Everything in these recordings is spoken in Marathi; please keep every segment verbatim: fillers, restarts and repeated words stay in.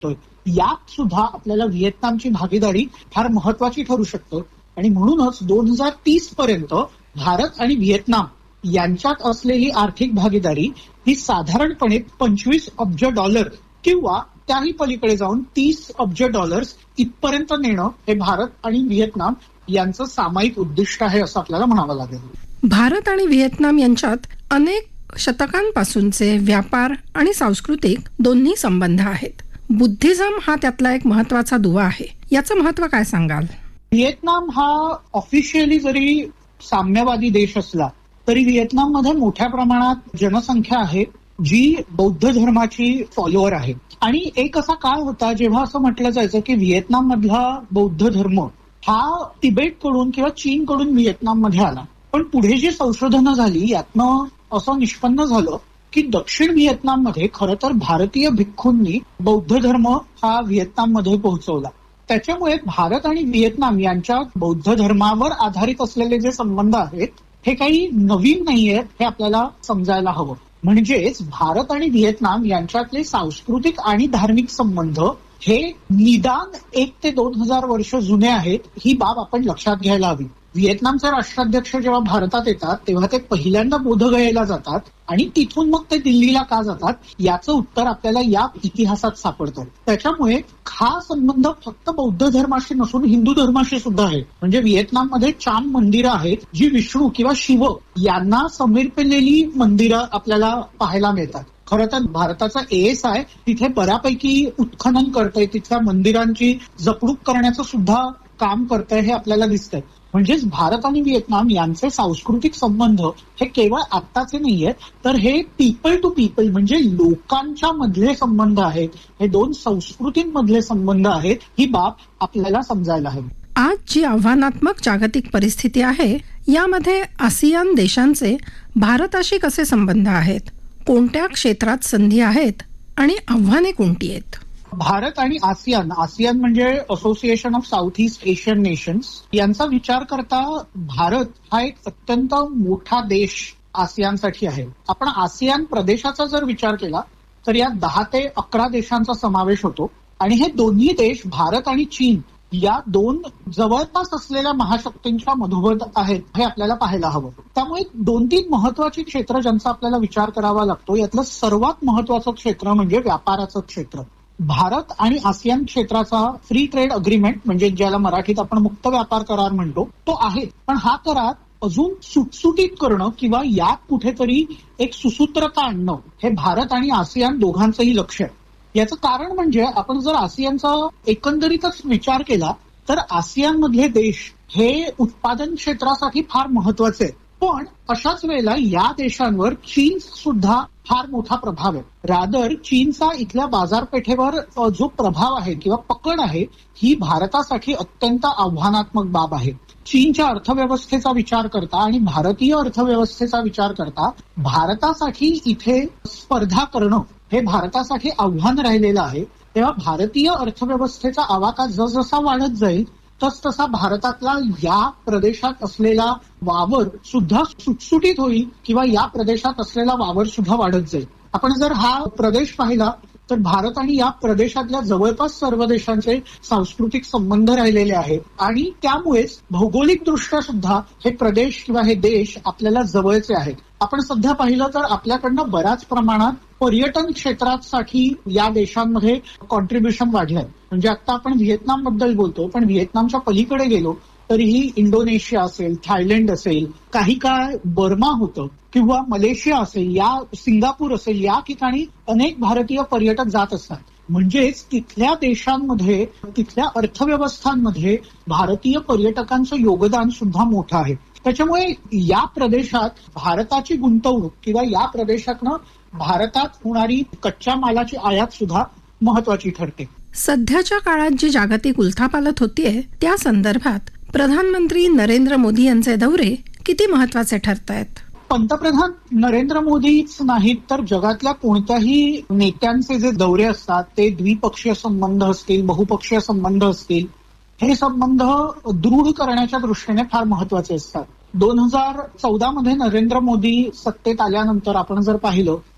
शकतो. यात सुद्धा आपल्याला व्हिएतनामची भागीदारी फार महत्वाची ठरू शकते आणि म्हणूनच दोन हजार तीस पर्यंत भारत आणि व्हिएतनाम यांच्यात असलेली आर्थिक भागीदारी ही साधारणपणे पंचवीस अब्ज डॉलर किंवा त्याही पलीकडे जाऊन तीस अब्ज डॉलर्स इथपर्यंत नेणं हे भारत आणि व्हिएतनाम यांचं सामायिक उद्दिष्ट आहे असं आपल्याला म्हणावं लागेल. भारत आणि व्हिएतनाम यांच्यात अनेक शतकांपासूनचे व्यापार आणि सांस्कृतिक दोन्ही संबंध आहेत. बुद्धिझम हा त्यातला एक महत्वाचा दुवा आहे. याचं महत्व काय सांगाल? व्हिएतनाम हा ऑफिशियली जरी साम्यवादी देश असला तरी व्हिएतनाममध्ये मोठ्या प्रमाणात जनसंख्या आहे जी बौद्ध धर्माची फॉलोअर आहे. आणि एक असा काळ होता जेव्हा असं म्हटलं जायचं की व्हिएतनाम मधला बौद्ध धर्म हा तिबेटकडून किंवा चीनकडून व्हिएतनाममध्ये आला. पण पुढे जी संशोधनं झाली यातनं असं निष्पन्न झालं की दक्षिण व्हिएतनाममध्ये खरं तर भारतीय भिक्खूंनी बौद्ध धर्म हा व्हिएतनाममध्ये पोहोचवला. त्याच्यामुळे भारत आणि व्हिएतनाम यांच्या बौद्ध धर्मावर आधारित असलेले जे संबंध आहेत हे काही नवीन नाहीयेत हे आपल्याला समजायला हवं. म्हणजेच भारत आणि व्हिएतनाम यांच्यातले सांस्कृतिक आणि धार्मिक संबंध हे निदान एक ते दोन हजार वर्ष जुने आहेत ही बाब आपण लक्षात घ्यायला हवी. व्हिएतनामचे राष्ट्राध्यक्ष जेव्हा भारतात येतात तेव्हा ते पहिल्यांदा बोधगयेला जातात आणि तिथून मग ते दिल्लीला का जातात याचं उत्तर आपल्याला या इतिहासात सापडतं. त्याच्यामुळे हा संबंध फक्त बौद्ध धर्माशी नसून हिंदू धर्माशी सुद्धा आहे. म्हणजे व्हिएतनाममध्ये चाम मंदिरं आहेत जी विष्णू किंवा शिव यांना समर्पिलेली मंदिरं आपल्याला पाहायला मिळतात. खरं तर भारताचा एएसआय तिथे बऱ्यापैकी उत्खनन करतंय, तिथल्या मंदिरांची जपणूक करण्याचं सुद्धा काम करतंय हे आपल्याला दिसतंय. म्हणजेच भारत आणि व्हिएतनाम यांचे सांस्कृतिक संबंध हे केवळ आत्ताचे नाहीयेत तर हे पीपल टू पीपल म्हणजे लोकांच्या मधले संबंध आहेत. हे दोन संस्कृतींमधले संबंध आहेत ही बाब आपल्याला समजायला हवी. आज जी आव्हानात्मक जागतिक परिस्थिती आहे यामध्ये आसियान देशांचे भारताशी कसे संबंध आहेत? कोणत्या क्षेत्रात संधी आहेत आणि आव्हाने कोणती आहेत? भारत आणि आसियान आसियान म्हणजे association of south east Asian nations यांचा विचार करता भारत हा एक अत्यंत मोठा देश आसियानसाठी आहे. आपण आसियान प्रदेशाचा जर विचार केला तर यात दहा ते अकरा देशांचा समावेश होतो आणि हे दोन्ही देश भारत आणि चीन या दोन जवळपास असलेल्या महाशक्तींच्या मधोमध आहेत हे आपल्याला पाहायला हवं. त्यामुळे दोन तीन महत्वाची क्षेत्र ज्यांचा आपल्याला विचार करावा लागतो यातलं सर्वात महत्वाचं क्षेत्र म्हणजे व्यापाराचं क्षेत्र. भारत आणि आसियान क्षेत्राचा फ्री ट्रेड अग्रीमेंट म्हणजे ज्याला मराठीत आपण मुक्त व्यापार करार म्हणतो तो आहे. पण हा करार अजून सुटसुटीत करणं किंवा यात कुठेतरी एक सुसूत्रता आणणं हे भारत आणि आसियान दोघांचंही लक्ष आहे. याचं कारण म्हणजे आपण जर आसियानचा एकंदरीतच विचार केला तर आसियान मधले देश हे उत्पादन क्षेत्रासाठी फार महत्वाचे आहेत. पण अशाच वेळेला या देशांवर चीन सुद्धा फार मोठा प्रभाव आहे. रादर चीनचा इथल्या बाजारपेठेवर जो प्रभाव आहे किंवा पकड आहे ही भारतासाठी अत्यंत आव्हानात्मक बाब आहे. चीनच्या अर्थव्यवस्थेचा विचार करता आणि भारतीय अर्थव्यवस्थेचा विचार करता भारतासाठी इथे स्पर्धा करणं हे भारतासाठी आव्हान राहिलेलं आहे. तेव्हा भारतीय अर्थव्यवस्थेचा आवाका जसजसा वाढत जाईल तस तसा भारतातला या प्रदेशात असलेला वावर सुद्धा सुटसुटीत होईल किंवा या प्रदेशात असलेला वावर सुद्धा वाढत जाईल. आपण जर हा प्रदेश पाहिला तर भारत आणि या प्रदेशातल्या जवळपास सर्व देशांचे सांस्कृतिक संबंध राहिलेले आहेत आणि त्यामुळेच भौगोलिक दृष्ट्या सुद्धा हे प्रदेश किंवा हे देश आपल्याला जवळचे आहेत. आपण सध्या पाहिलं तर आपल्याकडनं बऱ्याच प्रमाणात पर्यटन क्षेत्रासाठी या देशांमध्ये कॉन्ट्रीब्युशन वाढलंय. म्हणजे आता आपण व्हिएतनाम बद्दल बोलतो पण व्हिएतनामच्या पलीकडे गेलो तरीही इंडोनेशिया असेल, थायलंड असेल, काही काळ बर्मा होतं किंवा मलेशिया असेल, या सिंगापूर असेल, या ठिकाणी अनेक भारतीय पर्यटक जात असतात. म्हणजेच तिथल्या देशांमध्ये तिथल्या अर्थव्यवस्थांमध्ये भारतीय पर्यटकांचं योगदान सुद्धा मोठं आहे. त्याच्यामुळे या प्रदेशात भारताची गुंतवणूक किंवा या प्रदेशातनं भारतात होणारी कच्च्या मालाची आयात सुद्धा महत्वाची ठरते. सध्याच्या काळात जी जागतिक उलथापालथ होतीये त्या संदर्भात प्रधानमंत्री नरेंद्र मोदी यांचे दौरे किती महत्वाचे ठरतायत? पंतप्रधान नरेंद्र मोदीच नाहीत तर जगातल्या कोणत्याही नेत्यांचे जे दौरे असतात ते द्विपक्षीय संबंध असतील, बहुपक्षीय संबंध असतील, हे संबंध दृढ करण्याच्या दृष्टीने फार महत्वाचे असतात. दोन हजार चौदा मध्ये नरेंद्र मोदी सत्तेत आल्यानंतर आपण जर पाहिलं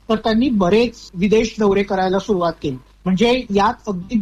तर त्यांनी बरेच विदेश दौरे करायला सुरुवात केली. म्हणजे यात अगदी